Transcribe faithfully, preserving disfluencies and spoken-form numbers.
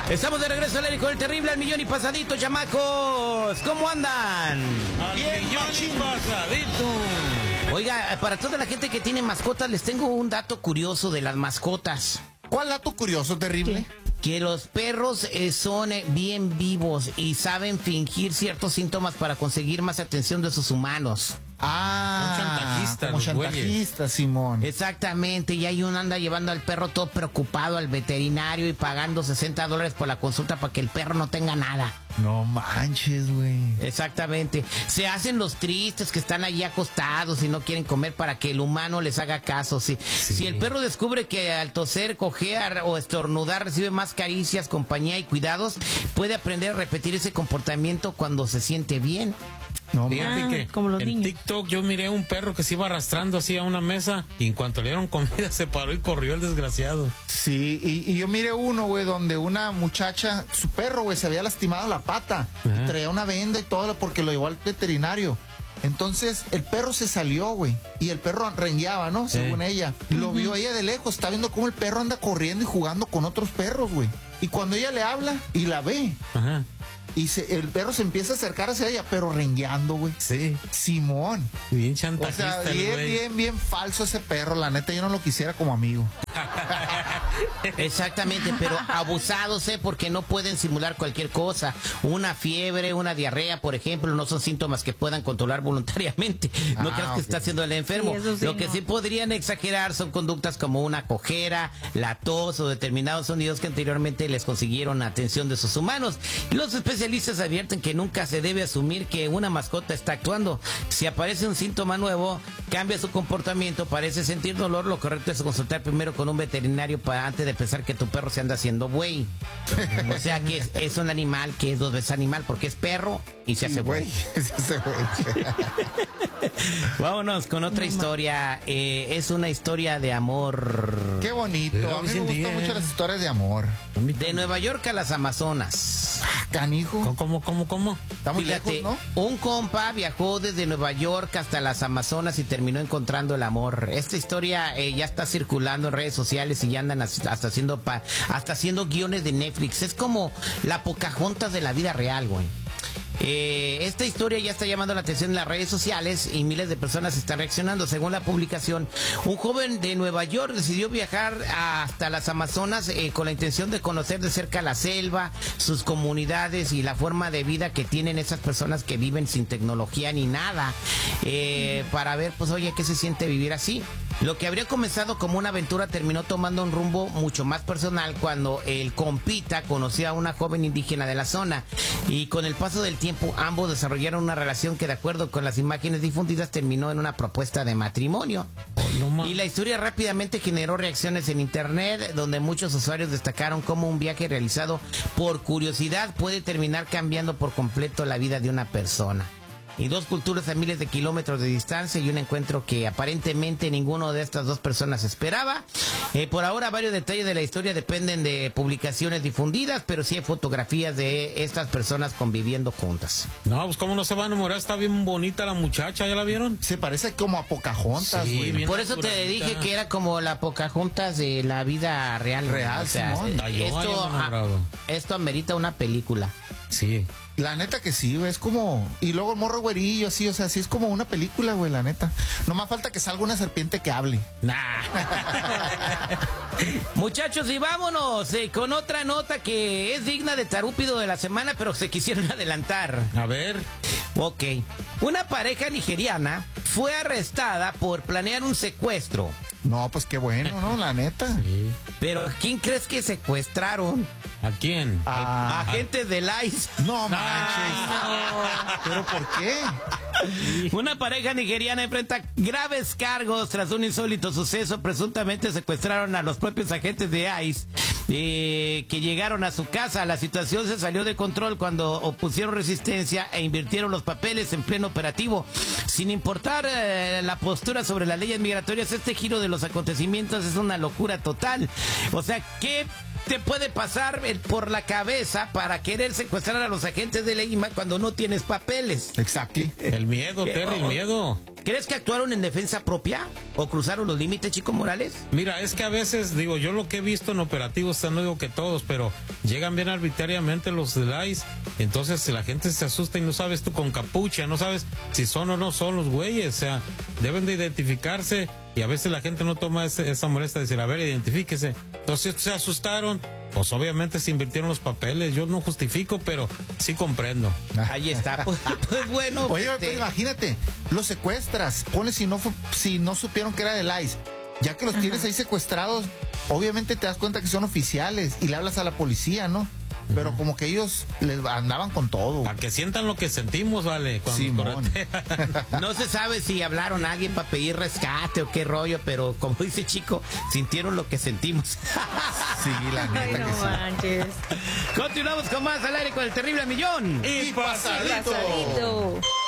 Estamos de regreso al aire con el terrible al millón y pasadito, chamacos. ¿Cómo andan? Al millón y pasadito. Oiga, para toda la gente que tiene mascotas, les tengo un dato curioso de las mascotas. ¿Cuál dato curioso, terrible? Que los perros eh, son eh, bien vivos y saben fingir ciertos síntomas para conseguir más atención de sus humanos. Ah, Son chantajistas, como los chantajistas, Simón. Exactamente, y hay uno anda llevando al perro todo preocupado al veterinario y pagando sesenta dólares por la consulta para que el perro no tenga nada. No manches, güey. Exactamente. Se hacen los tristes que están allí acostados y no quieren comer para que el humano les haga caso. Si, Sí. si el perro descubre que al toser, cojear o estornudar recibe más caricias, compañía y cuidados, puede aprender a repetir ese comportamiento cuando se siente bien. No Fíjate Ah, que como los en niños. TikTok yo miré un perro que se iba arrastrando así a una mesa y en cuanto le dieron comida se paró y corrió el desgraciado. Sí, y, y yo miré uno, güey, donde una muchacha, su perro, güey, se había lastimado la pata. Ajá. Y traía una venda y todo porque lo llevó al veterinario. Entonces, el perro se salió, güey. Y el perro rengueaba, ¿no? Sí. Según ella. Lo vio ella de lejos. Está viendo cómo el perro anda corriendo y jugando con otros perros, güey. Y cuando ella le habla y la ve, Ajá. y se, el perro se empieza a acercar hacia ella, pero rengueando, güey. Sí, Simón. bien O chantajista sea, el bien, güey. bien, bien falso ese perro. La neta, yo no lo quisiera como amigo. Exactamente, pero abusados, ¿eh? Porque no pueden simular cualquier cosa. Una fiebre, una diarrea, por ejemplo, no son síntomas que puedan controlar voluntariamente. No Ah, creas que ok. está haciendo el enfermo. Sí, eso sí, Lo que no. sí podrían exagerar son conductas como una cojera, la tos o determinados sonidos que anteriormente les consiguieron atención de sus humanos. Y los especialistas advierten que nunca se debe asumir que una mascota está actuando. Si aparece un síntoma nuevo, cambia su comportamiento, parece sentir dolor, lo correcto es consultar primero con un veterinario para antes de pensar que tu perro se anda haciendo güey. O sea que es, es un animal que es dos veces animal porque es perro y se hace Sí, güey. Ese güey. Vámonos con otra historia. Eh, es una historia de amor. Qué bonito. Pero A mí me Vicente, gustan eh. mucho las historias de amor. De Nueva York a las Amazonas. Ah, canijo. ¿Cómo, cómo, cómo, cómo? Está muy Fíjate, lejos, ¿no? un compa viajó desde Nueva York hasta las Amazonas y terminó encontrando el amor. Esta historia eh, ya está circulando en redes sociales y ya andan as- hasta haciendo pa- hasta haciendo guiones de Netflix. Es como la Pocahontas de la vida real, güey. Eh, esta historia ya está llamando la atención en las redes sociales y miles de personas están reaccionando. Según la publicación, un joven de Nueva York decidió viajar hasta las Amazonas eh, con la intención de conocer de cerca la selva, sus comunidades y la forma de vida que tienen esas personas que viven sin tecnología ni nada, eh, para ver, pues, oye, ¿qué se siente vivir así? Lo que habría comenzado como una aventura terminó tomando un rumbo mucho más personal cuando el compita conoció a una joven indígena de la zona y con el paso del tiempo ambos desarrollaron una relación que de acuerdo con las imágenes difundidas terminó en una propuesta de matrimonio. No ma- Y la historia rápidamente generó reacciones en internet donde muchos usuarios destacaron cómo un viaje realizado por curiosidad puede terminar cambiando por completo la vida de una persona. Y dos culturas a miles de kilómetros de distancia y un encuentro que aparentemente ninguno de estas dos personas esperaba. Eh, por ahora varios detalles de la historia dependen de publicaciones difundidas, pero sí hay fotografías de estas personas conviviendo juntas. No, pues cómo no se va a enamorar, está bien bonita la muchacha, ¿ya la vieron? Se parece como a Pocahontas, Sí, güey. bien Por eso te naturadita. dije que era como la Pocahontas de la vida real. Real, o sea, Simón. eh, Ay, yo, esto, ay, yo me ah, enamorado. esto amerita una película. Sí. La neta que sí, güey. Es como... Y luego el morro güerillo, así. O sea, sí es como una película, güey, la neta. No más falta que salga una serpiente que hable. Nah. Muchachos, y vámonos eh, con otra nota que es digna de tarúpido de la semana, pero se quisieron adelantar. A ver. Ok. Una pareja nigeriana fue arrestada por planear un secuestro. No, pues qué bueno, ¿no? La neta. Sí. Pero ¿quién crees que secuestraron? ¿A quién? Ah, Agentes del I C E. no manches. ¿Pero por qué? Una pareja nigeriana enfrenta graves cargos tras un insólito suceso. Presuntamente secuestraron a los propios agentes de I C E eh, que llegaron a su casa. La situación se salió de control cuando opusieron resistencia e invirtieron los papeles en pleno operativo. Sin importar eh, la postura sobre las leyes migratorias, este giro de los acontecimientos es una locura total. O sea, ¿qué te puede pasar eh, por la cabeza para querer secuestrar a los agentes de la I M A cuando no tienes papeles? Exacto. El miedo, Terry, el miedo. ¿Crees que actuaron en defensa propia o cruzaron los límites, Chico Morales? Mira, es que a veces, digo, yo lo que he visto en operativos, no digo que todos, pero llegan bien arbitrariamente los del I C E, entonces la gente se asusta y no sabes tú con capucha, no sabes si son o no son los güeyes, o sea, deben de identificarse y a veces la gente no toma ese, esa molestia de decir, a ver, identifíquese. Entonces se asustaron, pues obviamente se invirtieron los papeles, yo no justifico, pero sí comprendo. Ahí está, pues, pues bueno. Oye, este... pues, imagínate, los secuestras, pones si no fu- si no supieron que era del I C E. Ya que los tienes ahí secuestrados, obviamente te das cuenta que son oficiales y le hablas a la policía, ¿no? Pero como que ellos les andaban con todo. Para que sientan lo que sentimos, vale, cuando Simón. nos corretean. No se sabe si hablaron a alguien para pedir rescate o qué rollo, pero como dice Chico, sintieron lo que sentimos. Sí, la neta Ay, que no sí. manches. Continuamos con más al aire con el terrible millón. Y pasadito. Pasadito.